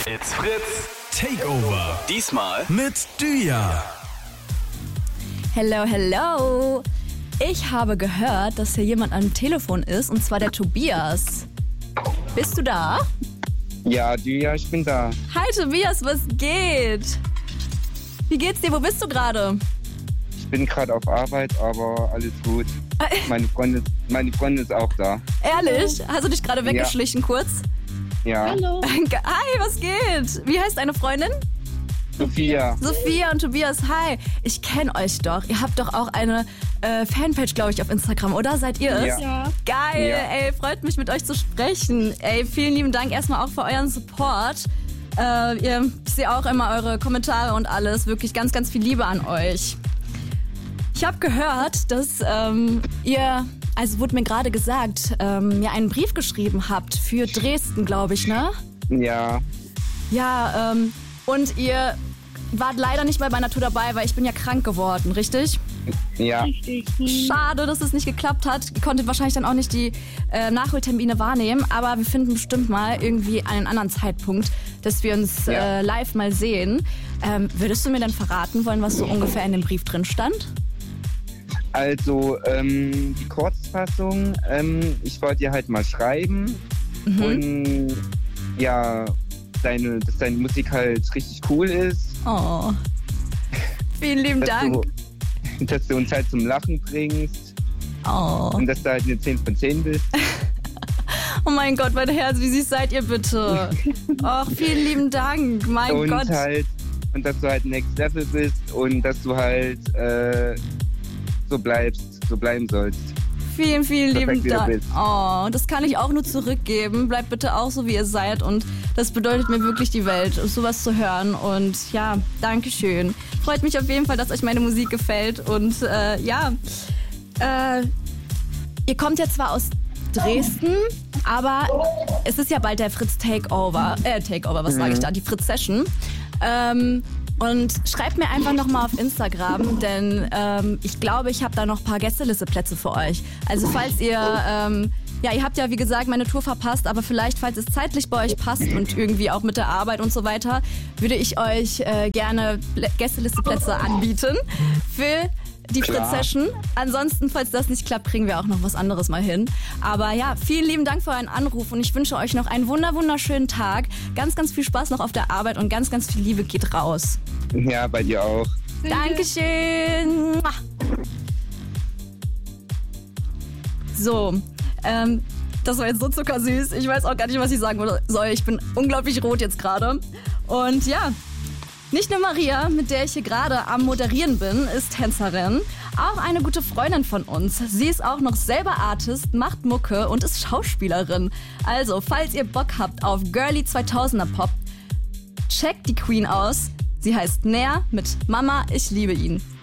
It's Fritz Takeover. Diesmal mit Düja. Hello, hello. Ich habe gehört, dass hier jemand am Telefon ist, und zwar der Tobias. Bist du da? Ja, Düja, ich bin da. Hi Tobias, was geht? Wie geht's dir? Wo bist du gerade? Ich bin gerade auf Arbeit, aber alles gut. Meine Freundin ist auch da. Ehrlich? Hast du dich gerade weggeschlichen kurz? Ja. Hallo. Hi, was geht? Wie heißt deine Freundin? Sophia. Sophia und Tobias, hi. Ich kenne euch doch. Ihr habt doch auch eine Fanpage, glaube ich, auf Instagram, oder? Seid ihr es? Ja. Geil, Ja. ey, freut mich, mit euch zu sprechen. Ey, vielen lieben Dank erstmal auch für euren Support. Ich sehe auch immer eure Kommentare und alles. Wirklich ganz, ganz viel Liebe an euch. Ich habe gehört, dass ihr, also wurde mir gerade gesagt, mir einen Brief geschrieben habt für Dresden, glaube ich, ne? Ja. Ja, und ihr wart leider nicht bei meiner Tour dabei, weil ich bin ja krank geworden, richtig? Ja. Richtig. Schade, dass es nicht geklappt hat. Ihr konntet wahrscheinlich dann auch nicht die Nachholtermine wahrnehmen, aber wir finden bestimmt mal irgendwie einen anderen Zeitpunkt, dass wir uns live mal sehen. Würdest du mir dann verraten wollen, was so ungefähr in dem Brief drin stand? Also, die Kurzfassung, ich wollte dir halt mal schreiben und ja, dass deine Musik halt richtig cool ist. Oh, vielen lieben Dank. Dass du uns halt zum Lachen bringst Oh. und dass du halt eine 10 von 10 bist. Oh mein Gott, mein Herz, wie süß seid ihr bitte? Och, vielen lieben Dank, mein und Gott. Und dass du halt Next Level bist und dass du halt so bleiben sollst. Vielen, vielen Perfekt, lieben wie du Dank. bist. Oh, das kann ich auch nur zurückgeben. Bleibt bitte auch so, wie ihr seid. Und das bedeutet mir wirklich die Welt, sowas zu hören. Und ja, Dankeschön. Freut mich auf jeden Fall, dass euch meine Musik gefällt. Und ihr kommt ja zwar aus Dresden, aber es ist ja bald der Fritz Takeover, was sage ich da, die Fritz Session. Und schreibt mir einfach nochmal auf Instagram, denn ich glaube, ich habe da noch ein paar Gästelisteplätze für euch. Also falls ihr, ihr habt ja wie gesagt meine Tour verpasst, aber vielleicht, falls es zeitlich bei euch passt und irgendwie auch mit der Arbeit und so weiter, würde ich euch gerne Gästelisteplätze anbieten für die Fritz Session. Ansonsten, falls das nicht klappt, kriegen wir auch noch was anderes mal hin. Aber ja, vielen lieben Dank für euren Anruf und ich wünsche euch noch einen wunderschönen Tag. Ganz, ganz viel Spaß noch auf der Arbeit und ganz, ganz viel Liebe geht raus. Ja, bei dir auch. Dankeschön. So, das war jetzt so zuckersüß. Ich weiß auch gar nicht, was ich sagen soll. Ich bin unglaublich rot jetzt gerade. Und ja, nicht nur Maria, mit der ich hier gerade am Moderieren bin, ist Tänzerin. Auch eine gute Freundin von uns. Sie ist auch noch selber Artist, macht Mucke und ist Schauspielerin. Also, falls ihr Bock habt auf Girly 2000er Pop, checkt die Queen aus. Sie heißt Nair mit Mama, ich liebe ihn.